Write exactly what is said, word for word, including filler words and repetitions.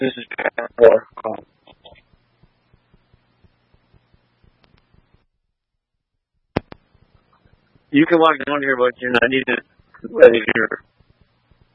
This is Pat Moore. Um, you can walk down here, but you're not needed right here.